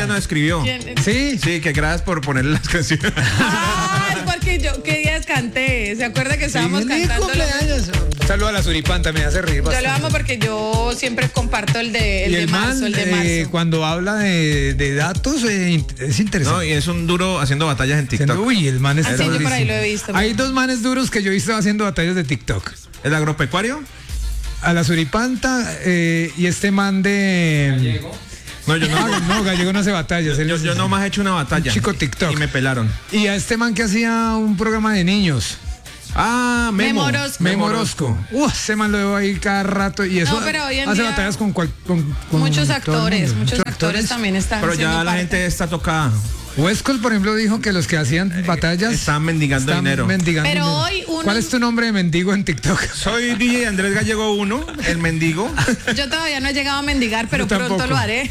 nos escribió. Sí. Sí, que gracias por ponerle las canciones. Ay, porque yo qué días canté. ¿Se acuerda que estábamos cantando? Saludo a la Suripanta, me hace reír Yo bastante. lo amo porque yo siempre comparto el de marzo, el de marzo. Cuando habla de datos, es interesante. No, y es un duro haciendo batallas en TikTok. Uy, el man está Así yo por ahí durísimo. lo he visto. Hay dos manes duros que yo he visto haciendo batallas de TikTok. ¿El agropecuario? A la Suripanta y este man de... Gallego. No, yo no. No, Gallego no hace batallas. él Yo es- nomás he hecho una batalla. Un chico TikTok. Y me pelaron. Y a este man que hacía un programa de niños. Ah, Memo. Memo Orozco. Memo Orozco. Ese man lo veo ahí cada rato. Y eso No, pero hoy en hace día batallas con muchos todo el actores, mundo. muchos actores también están Pero siendo ya la parte. gente está tocada. Huescos, por ejemplo, dijo que los que hacían batallas Están mendigando dinero. mendigando Pero dinero. hoy uno- ¿Cuál es tu nombre de mendigo en TikTok? Soy DJ Andrés Gallego 1, el mendigo. Yo todavía no he llegado a mendigar, pero Yo tampoco. pronto lo haré.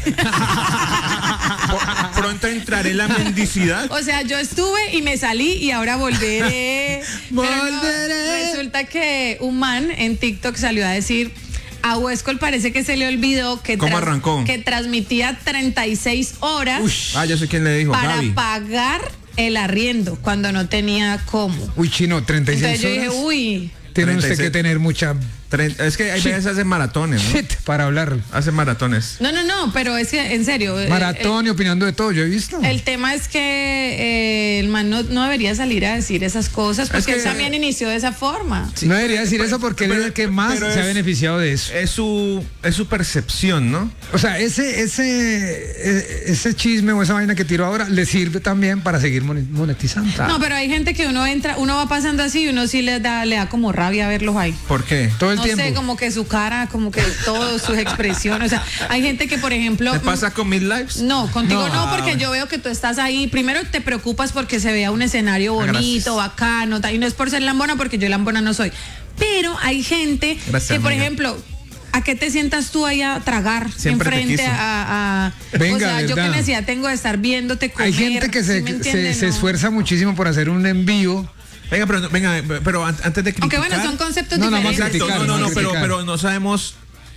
Pronto entraré en la mendicidad. O sea, yo estuve y me salí y ahora volveré. Pero no, Volveré. resulta que un man en TikTok salió a decir, a Huescol parece que se le olvidó que, ¿Cómo arrancó? que transmitía 36 horas Ah, yo sé quién le dijo, para Gaby. pagar el arriendo cuando no tenía cómo. Uy, chino, 36 Entonces yo horas. dije, uy, Tiene usted 36. que tener mucha Es que hay veces hacen maratones, ¿no? shit para hablar. Hacen maratones. no, pero es que en serio. Maratón y opinando de todo, yo he visto. El tema es que el man no debería salir a decir esas cosas porque Es que- él también inició de esa forma. No debería decir eso porque él es pero- el que más pero se ha es- beneficiado de eso. Es su percepción, ¿no? O sea, ese chisme o esa vaina que tiró ahora le sirve también para seguir monetizando. No, pero hay gente que uno va pasando así y uno sí le da como rabia verlos ahí. ¿Por qué? Todo el No tiempo. sé, como que su cara, como que todas sus expresiones. O sea, hay gente que, por ejemplo. ¿Te pasa con Midlives? No, contigo No, no, porque bueno. yo veo que tú estás ahí. Primero te preocupas porque se vea un escenario Gracias. bonito, bacano, y no es por ser lambona, porque yo lambona no soy. Pero hay gente Gracias, que, por amiga. ejemplo, ¿a qué te sientas tú ahí a tragar Siempre te enfrente quiso. a Venga, o sea, yo qué ¿verdad? necesidad tengo de estar viéndote comer? Hay gente que ¿sí me se entiendes? No. esfuerza muchísimo por hacer un envío. Pero antes de criticar. Aunque bueno, son conceptos No, no, vamos a diferentes. Exacto, criticar, no, vamos a criticar. pero no sabemos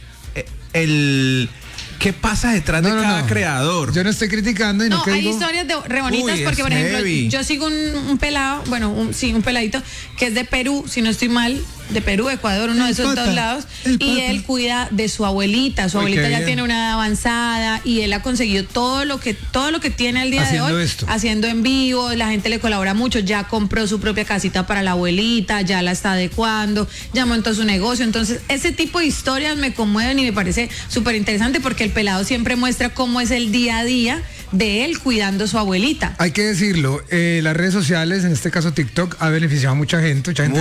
qué pasa detrás de cada creador. Yo no estoy criticando y no, No, que hay digo, historias re bonitas Uy, porque, es por ejemplo, heavy. yo sigo un pelado, bueno, un peladito que es de Perú, si no estoy mal, de Perú, Ecuador, uno de esos pata, dos lados, el y pata. él cuida de su abuelita. Su Uy, abuelita qué ya bien. tiene una edad avanzada y él ha conseguido todo lo que tiene al día Haciendo de hoy, esto. haciendo en vivo, la gente le colabora mucho, ya compró su propia casita para la abuelita, ya la está adecuando, ya montó su negocio. Entonces, ese tipo de historias me conmueven y me parece súper interesante porque el pelado siempre muestra cómo es el día a día de él cuidando a su abuelita. hay que decirlo, las redes sociales, en este caso TikTok, ha beneficiado a mucha gente se ha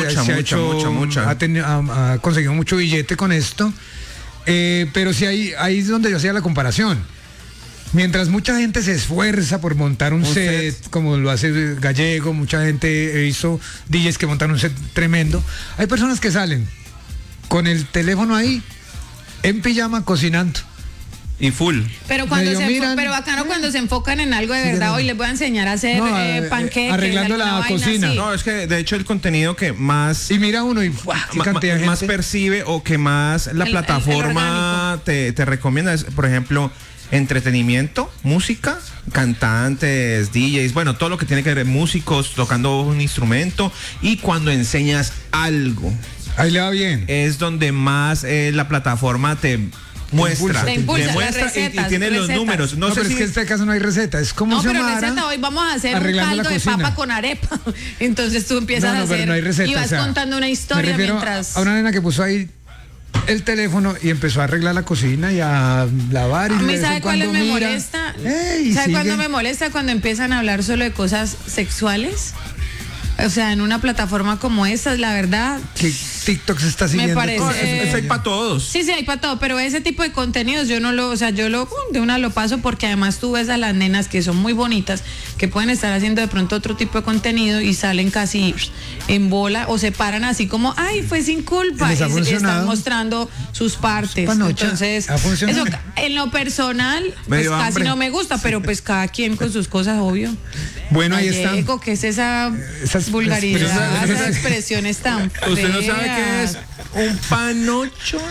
conseguido mucho billete con esto, pero sí ahí es donde yo hacía la comparación. Mientras mucha gente se esfuerza por montar un set, como lo hace Gallego, mucha gente, he visto DJs que montan un set tremendo, hay personas que salen con el teléfono ahí, en pijama, cocinando. Y full. Pero cuando Medio miran. pero bacano cuando se enfocan en algo de verdad. Hoy les voy a enseñar a hacer panqueques, arreglando la alguna vaina cocina. así. No, es que de hecho el contenido que más Y mira uno y ¡guau! Qué cantidad de más gente. percibe o que más la El plataforma te recomienda es, por ejemplo, entretenimiento, música, cantantes, DJs, bueno, todo lo que tiene que ver, músicos tocando un instrumento, y cuando enseñas algo Ahí le va bien. es donde más la plataforma te muestra, Te impulsa, te muestra las y recetas, tiene los recetas. números. No, No, sé pero si es que en este caso no hay receta, es como No, pero Xiomara receta, hoy vamos a hacer un arreglando caldo la de cocina. papa con arepa. Entonces tú empiezas No, a pero hacer no hay receta, y vas o sea, contando una me historia refiero mientras. a una nena que puso ahí el teléfono y empezó a arreglar la cocina y a lavar y A de mí, vez en ¿sabe cuál cuando me mira. molesta? Ey, ¿Sabe sigue. cuándo me molesta? Cuando empiezan a hablar solo de cosas sexuales. O sea, en una plataforma como esta, la verdad, Que TikTok se está siguiendo. parece- no, es hay para todos. sí, hay para todo, pero ese tipo de contenidos yo no lo, o sea, de una lo paso porque además tú ves a las nenas que son muy bonitas, que pueden estar haciendo de pronto otro tipo de contenido y salen casi en bola o se paran así como, ay, fue sin culpa, Les ha y funcionado. están mostrando sus partes. Panocha, Entonces, ha funcionado. eso en lo personal, Me pues dio casi hambre. no me gusta, pero pues cada quien con sus cosas, obvio. Bueno, ahí está. Gallego, ¿qué es esa Esas vulgaridad? expresiones. Esas expresiones tan ¿Usted no sabe feas. qué es un panocho?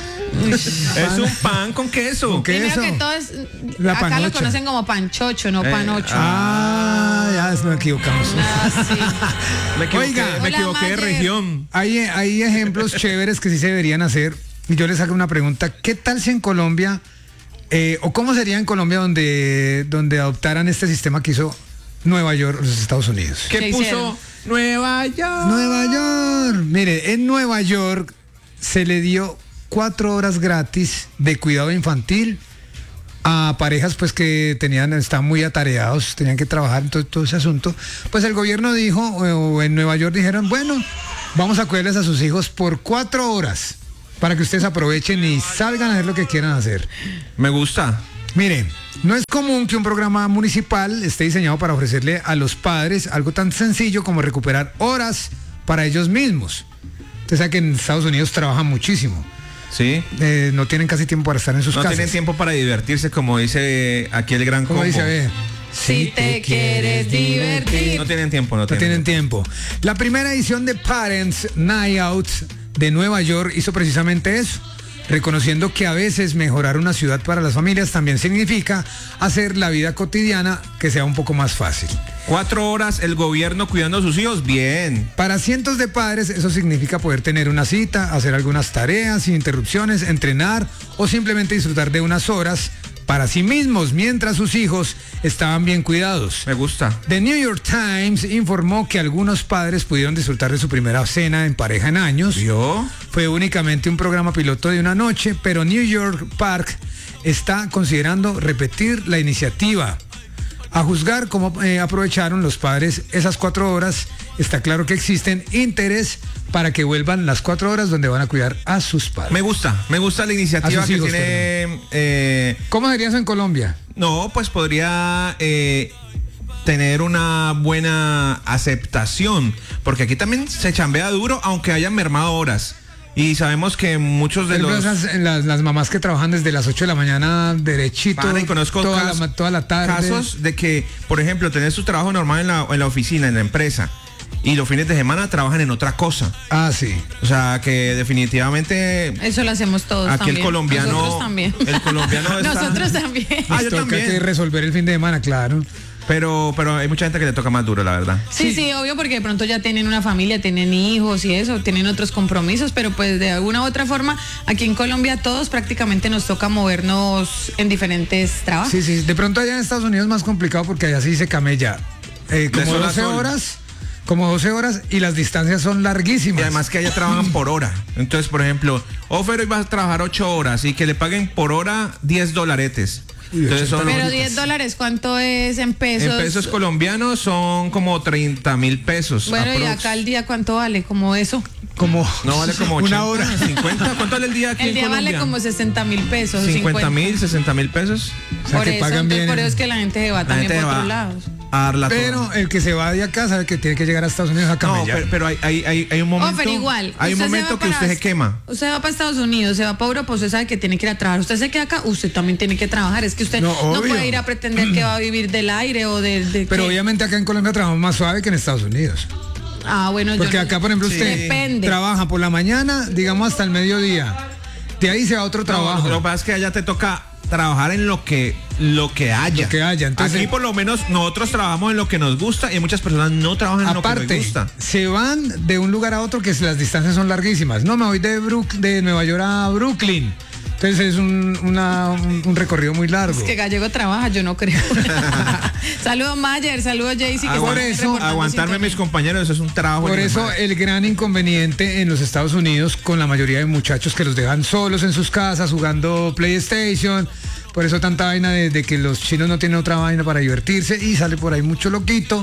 Es un pan con queso. ¿Con qué? Primero eso? que todo es, La acá panocha. lo conocen como panchocho, no panocho. Ya nos equivocamos. Ah, sí. Me equivoqué, Oiga. me Hola, equivoqué de Mayer. región. Hay ejemplos chéveres que sí se deberían hacer. Y yo les hago una pregunta. ¿Qué tal si en Colombia, o cómo sería en Colombia donde adoptaran este sistema que hizo Nueva York, los Estados Unidos? ¿Qué ¿Qué puso hicieron? Nueva York? Nueva York. Mire, en Nueva York se le dio 4 horas gratis de cuidado infantil a parejas pues que estaban muy atareados, tenían que trabajar en todo ese asunto. Pues el gobierno dijo, o en Nueva York dijeron, bueno, vamos a cuidarles a sus hijos por 4 horas para que ustedes aprovechen y salgan a hacer lo que quieran hacer. Me gusta. Miren, no es común que un programa municipal esté diseñado para ofrecerle a los padres algo tan sencillo como recuperar horas para ellos mismos. Usted sabe que en Estados Unidos trabajan muchísimo. Sí. No tienen casi tiempo para estar en sus No casas. tienen tiempo para divertirse, como dice aquí el gran ¿Cómo combo. dice? A ver. Si te quieres divertir. No tienen tiempo, no No tienen tienen tiempo. La primera edición de Parents Night Out de Nueva York hizo precisamente eso, reconociendo que a veces mejorar una ciudad para las familias también significa hacer la vida cotidiana que sea un poco más fácil. 4 horas el gobierno cuidando a sus hijos, bien. Para cientos de padres eso significa poder tener una cita, hacer algunas tareas sin interrupciones, entrenar o simplemente disfrutar de unas horas para sí mismos mientras sus hijos estaban bien cuidados. Me gusta. The New York Times informó que algunos padres pudieron disfrutar de su primera cena en pareja en años. ¿Vio? Fue únicamente un programa piloto de una noche, pero New York Park está considerando repetir la iniciativa. A juzgar cómo aprovecharon los padres esas 4 horas, está claro que existen interés para que vuelvan las 4 horas donde van a cuidar a sus padres. Me gusta la iniciativa A sus que hijos, tiene. ¿Cómo sería eso en Colombia? No, pues podría tener una buena aceptación, porque aquí también se chambea duro, aunque hayan mermado horas. Y sabemos que muchos de Por los... ejemplo, las mamás que trabajan desde las 8 de la mañana derechito, Pana, y conozco toda la tarde. casos de que, por ejemplo, tener su trabajo normal en la oficina, en la empresa, y los fines de semana trabajan en otra cosa. Ah, sí. O sea, que definitivamente Eso lo hacemos todos aquí también. el colombiano... Nosotros también. El colombiano está... Nosotros también. Ah, yo Toca también. que resolver el fin de semana, claro. Pero hay mucha gente que le toca más duro, la verdad. Sí, obvio, porque de pronto ya tienen una familia, tienen hijos y eso, tienen otros compromisos, pero pues de alguna u otra forma, aquí en Colombia todos prácticamente nos toca movernos en diferentes trabajos. Sí, sí. De pronto allá en Estados Unidos es más complicado porque allá sí se camella. Como sol a 12 sol. horas. Como 12 horas y las distancias son larguísimas. Y además que allá trabajan por hora. Entonces, por ejemplo, Ofer hoy va a trabajar 8 horas y que le paguen por hora $10. Entonces son Pero $10, ¿cuánto es en pesos? en pesos colombianos son como 30,000 pesos. Bueno, y aprox. acá el día, ¿cuánto vale? Como eso. Como No vale como 80, una hora. 50. ¿Cuánto vale el día aquí El en día Colombia? vale como 60,000 pesos. 50,000, 60,000 pesos. O sea, Por que eso, pagan bien. por eso es que la gente se va también gente por va otros lados. a dar la Pero toda. el que se va de acá sabe que tiene que llegar a Estados Unidos a No, camellar. pero hay un momento. Pero igual. Hay un usted se momento va que para- usted se quema. Usted va para Estados Unidos, se va para Europa, usted sabe que tiene que ir a trabajar. Usted se queda acá, usted también tiene que trabajar. Es que usted No, no obvio. puede ir a pretender que va a vivir del aire o de Pero ¿qué? obviamente acá en Colombia trabajamos más suave que en Estados Unidos. Ah, bueno, Porque yo acá, por ejemplo, Sí. usted Depende. trabaja por la mañana, digamos hasta el mediodía. De ahí se va a otro trabajo. No, lo que pasa es que allá te toca trabajar en lo que haya. Lo que haya, entonces- Aquí por lo menos nosotros trabajamos en lo que nos gusta y muchas personas no trabajan en lo que Aparte, les gusta. se van de un lugar a otro que las distancias son larguísimas. No, me voy de Nueva York a Brooklyn. Entonces es un recorrido muy largo. Es que Gallego trabaja, yo no creo. Saludos Mayer, saludos Jaycee. que Por están eso, reportando Aguantarme sintonía. mis compañeros, eso es un trabajo. Por de eso madre. el gran inconveniente en los Estados Unidos con la mayoría de muchachos que los dejan solos en sus casas jugando PlayStation. Por eso tanta vaina de que los chinos no tienen otra vaina para divertirse y sale por ahí mucho loquito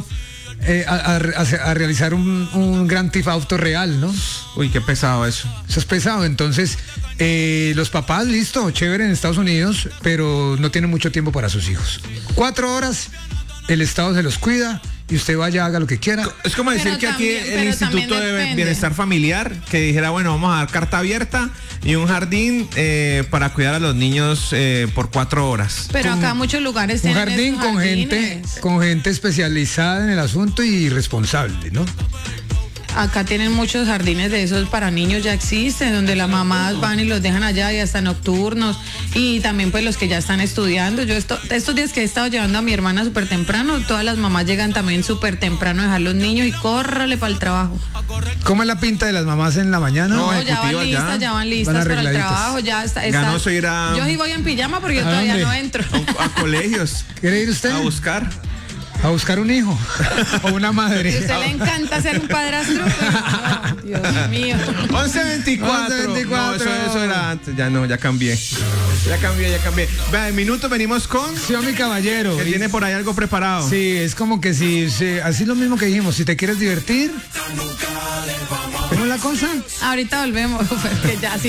a realizar un gran Theft Auto real, ¿no? Uy, qué pesado eso. Eso es pesado. Entonces, los papás, listo, chévere en Estados Unidos, pero no tienen mucho tiempo para sus hijos. 4 horas, el Estado se los cuida y usted vaya, haga lo que quiera. Es como decir Pero que aquí también- el pero Instituto también de depende. Bienestar Familiar, que dijera, bueno, vamos a dar carta abierta y un jardín para cuidar a los niños por 4 horas. Pero acá muchos lugares Un tienen jardín esos jardines. con gente especializada en el asunto y responsable, ¿no? Acá tienen muchos jardines de esos para niños, ya existen, donde las mamás van y los dejan allá y hasta nocturnos. Y también pues los que ya están estudiando. Yo estos días que he estado llevando a mi hermana súper temprano, todas las mamás llegan también súper temprano a dejar los niños y córrale para el trabajo. ¿Cómo es la pinta de las mamás en la mañana? No, No, ya van ejecutivas, listas, ya van listas Van para el arregladitas. trabajo, ya está. Ganoso ir a- Yo sí voy en pijama porque yo ¿A todavía dónde? no entro. A colegios. ¿Quiere ir usted? A buscar. A buscar un hijo o una ¿A madre. usted le encanta ser un padrastro? Pues, no, Dios mío. 11:24. 11:24. No, eso era antes. Ya no, ya cambié. Ya cambié. Vea, en minutos venimos con... Sí, mi caballero. Que tiene por ahí algo preparado. Sí, es como que así lo mismo que dijimos, si te quieres divertir, ¿cómo es la cosa? Ahorita volvemos, porque ya